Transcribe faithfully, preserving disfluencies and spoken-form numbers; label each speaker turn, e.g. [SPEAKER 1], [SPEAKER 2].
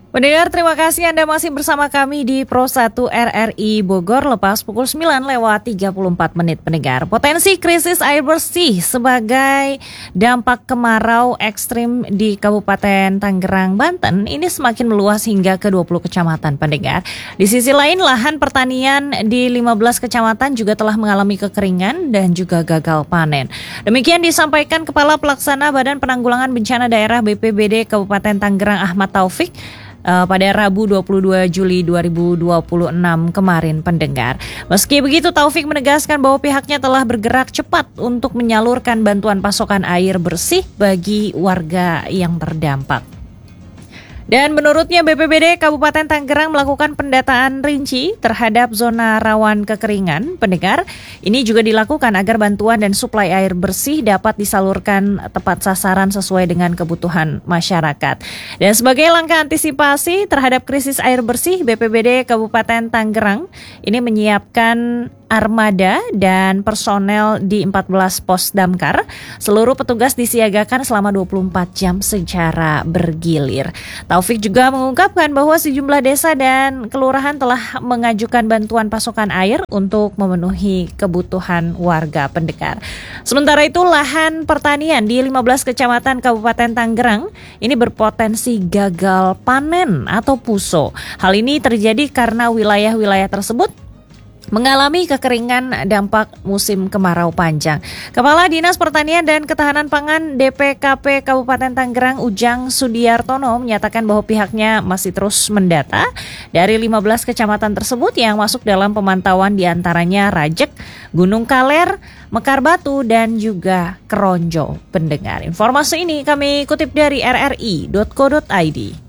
[SPEAKER 1] Pendengar, terima kasih Anda masih bersama kami di Pro satu R R I Bogor lepas pukul sembilan lewat tiga puluh empat menit. Pendengar, potensi krisis air bersih sebagai dampak kemarau ekstrim di Kabupaten Tangerang, Banten ini semakin meluas hingga ke dua puluh kecamatan. Pendengar, di sisi lain lahan pertanian di lima belas kecamatan juga telah mengalami kekeringan dan juga gagal panen. Demikian disampaikan Kepala Pelaksana Badan Penanggulangan Bencana Daerah B P B D Kabupaten Tangerang Ahmad Taufik Uh, pada Rabu dua puluh dua Juli dua ribu dua puluh enam kemarin. Pendengar, meski begitu Taufik menegaskan bahwa pihaknya telah bergerak cepat untuk menyalurkan bantuan pasokan air bersih bagi warga yang terdampak. Dan menurutnya B P B D Kabupaten Tangerang melakukan pendataan rinci terhadap zona rawan kekeringan. Pendengar, ini juga dilakukan agar bantuan dan suplai air bersih dapat disalurkan tepat sasaran sesuai dengan kebutuhan masyarakat. Dan sebagai langkah antisipasi terhadap krisis air bersih, B P B D Kabupaten Tangerang ini menyiapkan armada dan personel di empat belas pos damkar. Seluruh petugas disiagakan selama dua puluh empat jam secara bergilir. Taufik juga mengungkapkan bahwa sejumlah desa dan kelurahan telah mengajukan bantuan pasokan air untuk memenuhi kebutuhan warga. Pendengar, sementara itu lahan pertanian di lima belas kecamatan Kabupaten Tangerang ini berpotensi gagal panen atau puso. Hal ini terjadi karena wilayah-wilayah tersebut mengalami kekeringan dampak musim kemarau panjang. Kepala Dinas Pertanian dan Ketahanan Pangan D P K P Kabupaten Tangerang Ujang Sudiartono menyatakan bahwa pihaknya masih terus mendata dari lima belas kecamatan tersebut yang masuk dalam pemantauan, diantaranya Rajek, Gunung Kaler, Mekar Batu, dan juga Keronjo. Pendengar, informasi ini kami kutip dari r r i dot co dot i d.